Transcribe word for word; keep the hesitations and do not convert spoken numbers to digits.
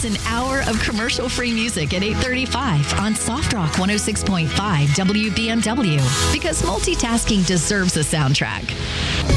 an hour of commercial-free music at eight thirty-five on Soft Rock one oh six point five W B M W. Because multitasking deserves a soundtrack.